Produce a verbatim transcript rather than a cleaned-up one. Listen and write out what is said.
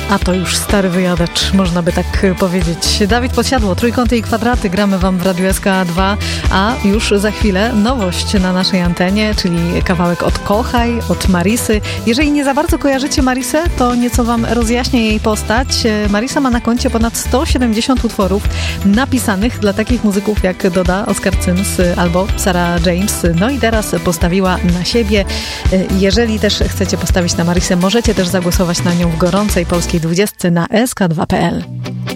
A to już stary wyjadacz, można by tak powiedzieć. Dawid Podsiadło, Trójkąty i Kwadraty, gramy wam w Radiu S K dwa, a już za chwilę nowość na naszej antenie, czyli kawałek od Kochaj, od Marisy. Jeżeli nie za bardzo kojarzycie Marisę, to nieco wam rozjaśnię jej postać. Marisa ma na koncie ponad sto siedemdziesiąt utworów napisanych dla takich muzyków jak Doda, Oscar Sims albo Sarah James. No i teraz postawiła na siebie. Jeżeli też chcecie postawić na Marisę, możecie też zagłosować na nią w gorącej polskiej dwudziestce na S K dwa kropka p l.